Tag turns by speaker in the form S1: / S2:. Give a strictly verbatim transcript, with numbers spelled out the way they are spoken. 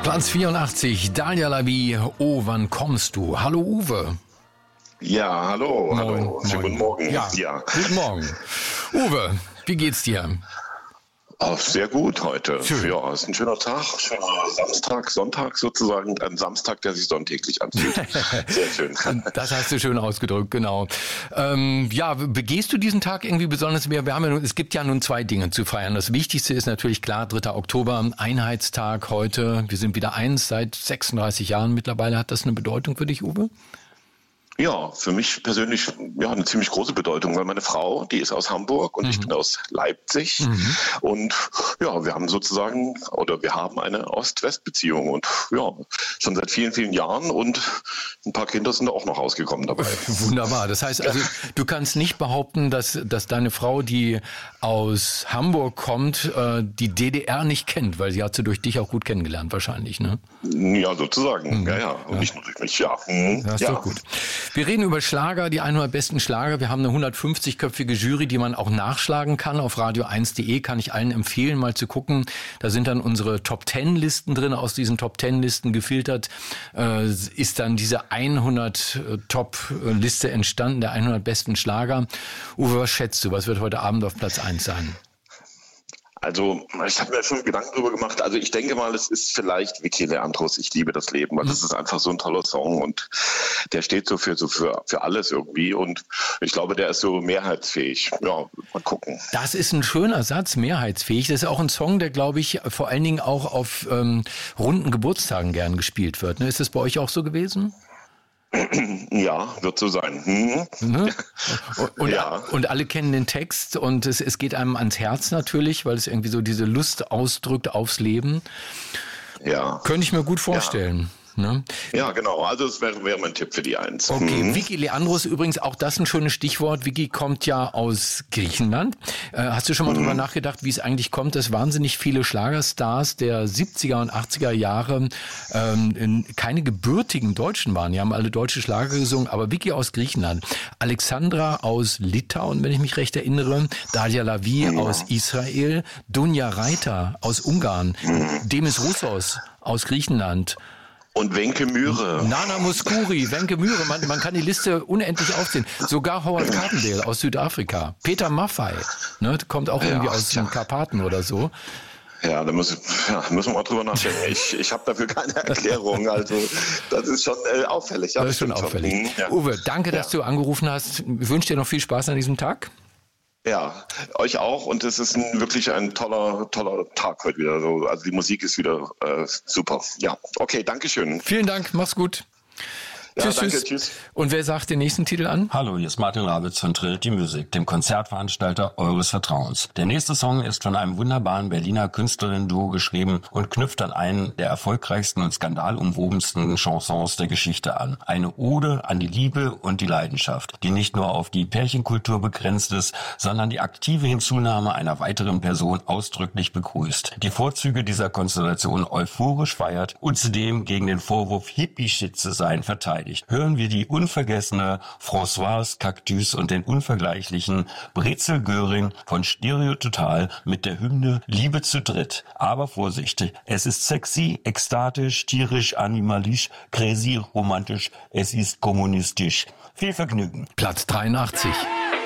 S1: Platz vierundachtzig, Dalia Lavi, oh, wann kommst du? Hallo Uwe.
S2: Ja, hallo,
S1: Moin,
S2: hallo, schönen guten Morgen.
S1: Ja, ja, guten Morgen. Uwe, wie geht's dir?
S2: Oh, sehr gut heute.
S1: Schön.
S2: Ja, es ist ein schöner Tag, schöner Samstag, Sonntag sozusagen, ein Samstag, der sich sonntäglich anfühlt. Sehr schön.
S1: Das hast du schön ausgedrückt, genau. Ähm, ja, begehst du diesen Tag irgendwie besonders mehr? Wir haben ja nun, es gibt ja nun zwei Dinge zu feiern. Das Wichtigste ist natürlich klar, dritter Oktober, Einheitstag heute. Wir sind wieder eins seit sechsunddreißig Jahren mittlerweile. Hat das eine Bedeutung für dich, Uwe?
S2: Ja, für mich persönlich ja eine ziemlich große Bedeutung, weil meine Frau, die ist aus Hamburg und mhm. ich bin aus Leipzig mhm. und ja, wir haben sozusagen oder wir haben eine Ost-West-Beziehung und ja, schon seit vielen, vielen Jahren und ein paar Kinder sind da auch noch rausgekommen dabei.
S1: Wunderbar. Das heißt also, du kannst nicht behaupten, dass, dass deine Frau, die aus Hamburg kommt, die D D R nicht kennt, weil sie hat sie durch dich auch gut kennengelernt wahrscheinlich, ne?
S2: Ja, sozusagen. Mhm. Ja, ja. Und ja. nicht nur durch mich, ja. Mhm.
S1: Das ist
S2: ja.
S1: doch gut. Wir reden über Schlager, die hundert besten Schlager. Wir haben eine hundertfünfzigköpfige Jury, die man auch nachschlagen kann. Auf radio eins punkt de kann ich allen empfehlen, mal zu gucken. Da sind dann unsere Top Ten Listen drin. Aus diesen Top Ten Listen gefiltert äh, ist dann diese hundert Top Liste entstanden, der hundert besten Schlager. Uwe, was schätzt du? Was wird heute Abend auf Platz eins sein?
S2: Also, ich habe mir schon Gedanken darüber gemacht. Also, ich denke mal, es ist vielleicht Vicky Leandros, Ich liebe das Leben, weil das ist einfach so ein toller Song und der steht so für so für, für alles irgendwie und ich glaube, der ist so mehrheitsfähig. Ja, mal gucken.
S1: Das ist ein schöner Satz, mehrheitsfähig. Das ist auch ein Song, der, glaube ich, vor allen Dingen auch auf ähm, runden Geburtstagen gern gespielt wird. Ne? Ist das bei euch auch so gewesen?
S2: Ja, wird so sein. Hm.
S1: Mhm. Und,
S2: ja.
S1: und alle kennen den Text und es, es geht einem ans Herz natürlich, weil es irgendwie so diese Lust ausdrückt aufs Leben.
S2: Ja.
S1: Könnte ich mir gut vorstellen. Ja. Ne?
S2: Ja, genau. Also es wäre, wäre mein Tipp für die Eins.
S1: Okay,
S2: mhm.
S1: Vicky Leandros übrigens, auch das ein schönes Stichwort. Vicky kommt ja aus Griechenland. Äh, hast du schon mal mhm. drüber nachgedacht, wie es eigentlich kommt, dass wahnsinnig viele Schlagerstars der siebziger und achtziger Jahre ähm, keine gebürtigen Deutschen waren? Die haben alle deutsche Schlager gesungen, aber Vicky aus Griechenland, Alexandra aus Litauen, wenn ich mich recht erinnere, Dalia Lavi mhm. aus Israel, Dunja Reiter aus Ungarn, mhm. Demis Roussos aus Griechenland,
S2: und Wenke Mühre.
S1: Nana Mouskouri, Wenke Mühre, man, man kann die Liste unendlich aufzählen. Sogar Howard Carpendale aus Südafrika. Peter Maffay, ne, kommt auch irgendwie ja, aus den Karpaten oder so.
S2: Ja, da müssen, ja, müssen wir mal drüber nachdenken. Ich, ich habe dafür keine Erklärung. Also das ist schon äh, auffällig.
S1: Das ist schon auffällig. Schon. Ja. Uwe, danke, dass ja. du angerufen hast. Ich wünsche dir noch viel Spaß an diesem Tag.
S2: Ja, euch auch und es ist ein, wirklich ein toller, toller Tag heute wieder. So, also die Musik ist wieder äh, super. Ja, okay, danke schön.
S1: Vielen Dank, mach's gut.
S2: Ja,
S1: tschüss,
S2: danke,
S1: tschüss.
S2: tschüss.
S1: Und wer sagt den nächsten Titel an?
S3: Hallo, hier ist Martin Rawitz von Trinity Music, dem Konzertveranstalter eures Vertrauens. Der nächste Song ist von einem wunderbaren Berliner Künstlerinnen-Duo geschrieben und knüpft an einen der erfolgreichsten und skandalumwobensten Chansons der Geschichte an. Eine Ode an die Liebe und die Leidenschaft, die nicht nur auf die Pärchenkultur begrenzt ist, sondern die aktive Hinzunahme einer weiteren Person ausdrücklich begrüßt. Die Vorzüge dieser Konstellation euphorisch feiert und zudem gegen den Vorwurf, Hippie-Shit zu sein, verteidigt. Hören wir die unvergessene Françoise Cactus und den unvergleichlichen Brezel Göring von Stereo Total mit der Hymne Liebe zu dritt. Aber Vorsicht, es ist sexy, ekstatisch, tierisch, animalisch, crazy, romantisch, es ist kommunistisch. Viel Vergnügen.
S1: Platz dreiundachtzig.